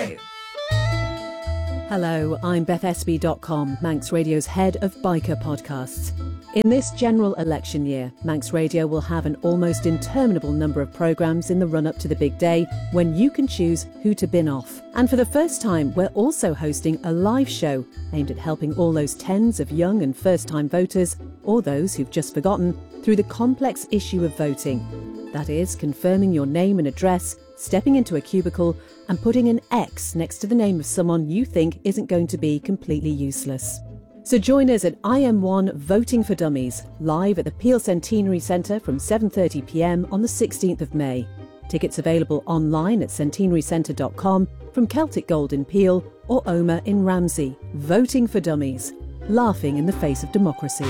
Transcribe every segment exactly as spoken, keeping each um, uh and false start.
Hey! Hello, I'm Beth Espy dot com, Manx Radio's head of biker podcasts. In this general election year, Manx Radio will have an almost interminable number of programmes in the run-up to the big day when you can choose who to bin off. And for the first time, we're also hosting a live show aimed at helping all those tens of young and first-time voters, or those who've just forgotten, through the complex issue of voting. That is, confirming your name and address, stepping into a cubicle and putting an X next to the name of someone you think isn't going to be completely useless. So join us at I M one Voting for Dummies, live at the Peel Centenary Centre from seven thirty p m on the sixteenth of May. Tickets available online at centenary centre dot com from Celtic Gold in Peel or Oma in Ramsey. Voting for Dummies, laughing in the face of democracy.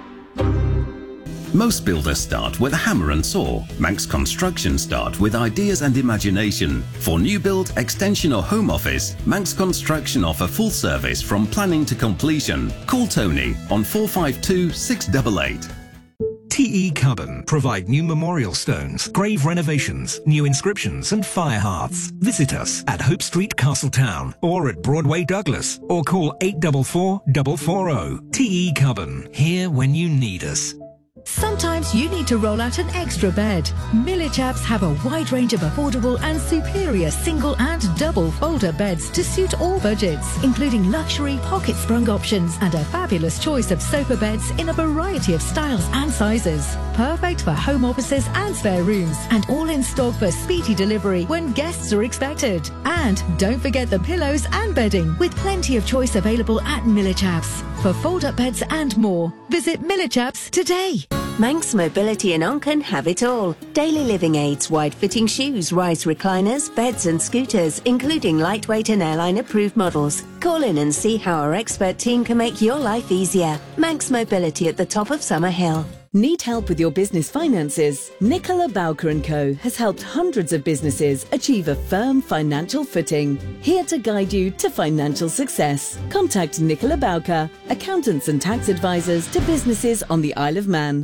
Most builders start with a hammer and saw. Manx Construction start with ideas and imagination. For new build, extension or home office, Manx Construction offer full service from planning to completion. Call Tony on four five two, six eight eight. T E Carbon provide new memorial stones, grave renovations, new inscriptions and fire hearths. Visit us at Hope Street, Castletown or at Broadway, Douglas, or call eight four four, four four zero. T E Carbon, here when you need us. Sometimes you need to roll out an extra bed. Millichaps have a wide range of affordable and superior single and double folder beds to suit all budgets, including luxury pocket sprung options and a fabulous choice of sofa beds in a variety of styles and sizes. Perfect for home offices and spare rooms, and all in stock for speedy delivery when guests are expected. And don't forget the pillows and bedding, with plenty of choice available at Millichaps. For fold-up beds and more, visit Millichaps today. Manx Mobility in Onken have it all. Daily living aids, wide-fitting shoes, rise recliners, beds and scooters, including lightweight and airline-approved models. Call in and see how our expert team can make your life easier. Manx Mobility at the top of Summer Hill. Need help with your business finances? Nicola Bowker and Co has helped hundreds of businesses achieve a firm financial footing. Here to guide you to financial success. Contact Nicola Bowker, accountants and tax advisors to businesses on the Isle of Man.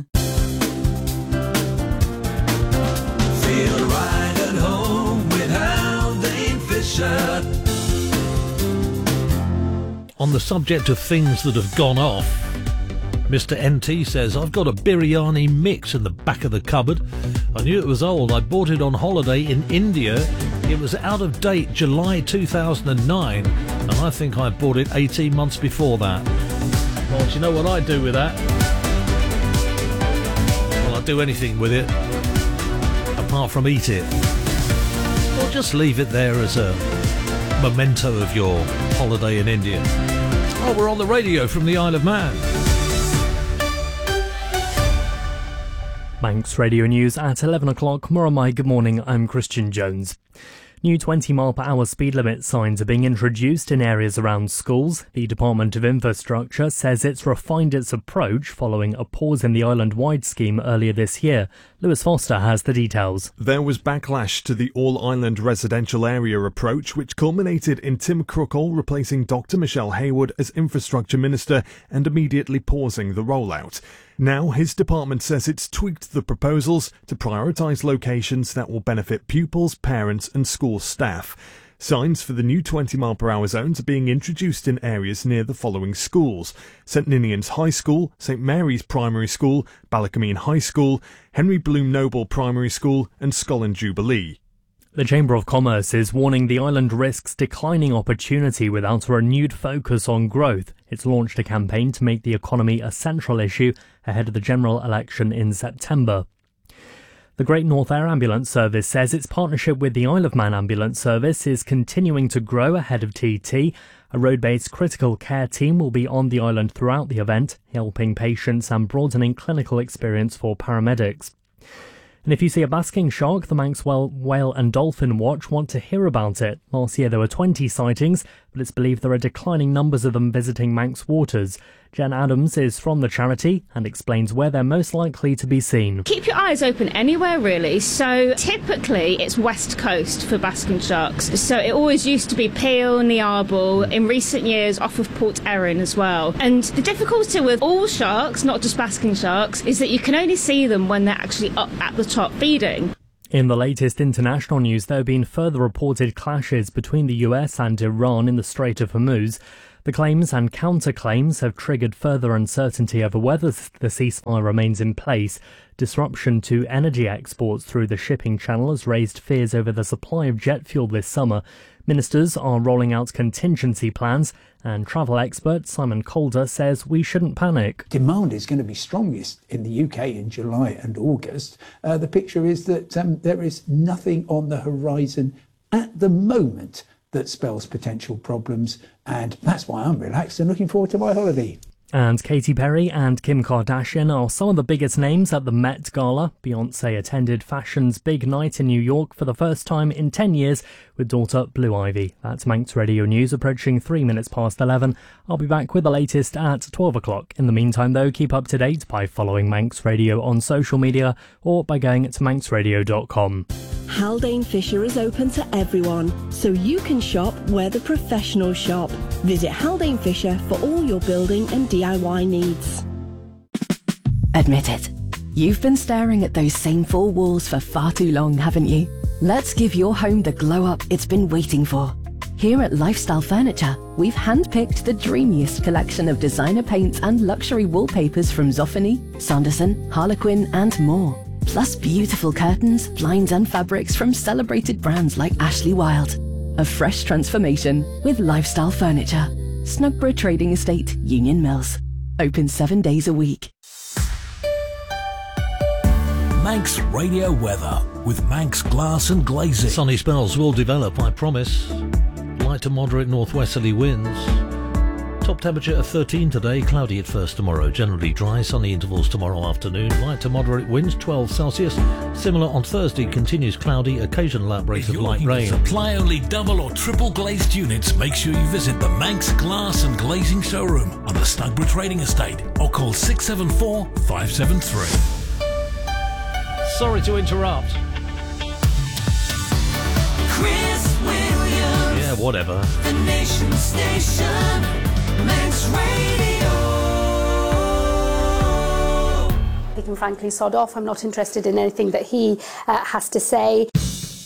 Feel right at home with Haldane Fisher. On the subject of things that have gone off, Mister N T says, I've got a biryani mix in the back of the cupboard. I knew it was old. I bought it on holiday in India. It was out of date July two thousand nine, and I think I bought it eighteen months before that. Well, do you know what I do with that? Well, I do anything with it, apart from eat it. Or just leave it there as a memento of your holiday in India. Oh, we're on the radio from the Isle of Man. Manx Radio News at eleven o'clock. Moramai, good morning, I'm Christian Jones. New twenty mile per hour speed limit signs are being introduced in areas around schools. The Department of Infrastructure says it's refined its approach following a pause in the island-wide scheme earlier this year. Lewis Foster has the details. There was backlash to the all-island residential area approach, which culminated in Tim Crookall replacing Doctor Michelle Hayward as Infrastructure Minister and immediately pausing the rollout. Now his department says it's tweaked the proposals to prioritise locations that will benefit pupils, parents and school staff. Signs for the new twenty mile per hour zones are being introduced in areas near the following schools: St Ninian's High School, St Mary's Primary School, Ballacameen High School, Henry Bloom Noble Primary School and Scotland Jubilee. The Chamber of Commerce is warning the island risks declining opportunity without a renewed focus on growth. It's launched a campaign to make the economy a central issue ahead of the general election in September. The Great North Air Ambulance Service says its partnership with the Isle of Man Ambulance Service is continuing to grow ahead of T T. A road-based critical care team will be on the island throughout the event, helping patients and broadening clinical experience for paramedics. And if you see a basking shark, the Manx Whale and Dolphin Watch want to hear about it. Last year there were twenty sightings, but it's believed there are declining numbers of them visiting Manx waters. Jen Adams is from the charity and explains where they're most likely to be seen. Keep your eyes open anywhere really, so typically it's west coast for basking sharks. So it always used to be Peel, Niarbol, in recent years off of Port Erin as well. And the difficulty with all sharks, not just basking sharks, is that you can only see them when they're actually up at the top feeding. In the latest international news, there have been further reported clashes between the U S and Iran in the Strait of Hormuz. The claims and counterclaims have triggered further uncertainty over whether the ceasefire remains in place. Disruption to energy exports through the shipping channel has raised fears over the supply of jet fuel this summer. Ministers are rolling out contingency plans, and travel expert Simon Calder says we shouldn't panic. Demand is going to be strongest in the U K in July and August. Uh, the picture is that um, there is nothing on the horizon at the moment that spells potential problems, and that's why I'm relaxed and looking forward to my holiday. And Katy Perry and Kim Kardashian are some of the biggest names at the Met Gala. Beyoncé attended fashion's big night in New York for the first time in ten years with daughter Blue Ivy. That's Manx Radio News approaching three minutes past eleven. I'll be back with the latest at twelve o'clock. In the meantime, though, keep up to date by following Manx Radio on social media or by going to manx radio dot com. Haldane Fisher is open to everyone, so you can shop where the professionals shop. Visit Haldane Fisher for all your building and D I Y needs. Admit it, you've been staring at those same four walls for far too long, haven't you? Let's give your home the glow-up it's been waiting for. Here at Lifestyle Furniture, we've handpicked the dreamiest collection of designer paints and luxury wallpapers from Zoffany, Sanderson, Harlequin and more. Plus beautiful curtains, blinds and fabrics from celebrated brands like Ashley Wilde. A fresh transformation with Lifestyle Furniture. Snugborough Trading Estate, Union Mills. Open seven days a week. Manx Radio weather with Manx Glass and Glazing. Sunny spells will develop, I promise. Light to moderate northwesterly winds. Top temperature of thirteen today, cloudy at first tomorrow, generally dry, sunny intervals tomorrow afternoon, light to moderate winds, twelve Celsius. Similar on Thursday, continues cloudy, occasional outbreaks of light rain. Supply only double or triple glazed units. Make sure you visit the Manx Glass and Glazing showroom on the Snugborough Trading Estate or call six seven four, five seven three. Sorry to interrupt. Chris Williams. Yeah, whatever. The Nation Station. Manx Radio. He can frankly sod off. I'm not interested in anything that he uh, has to say.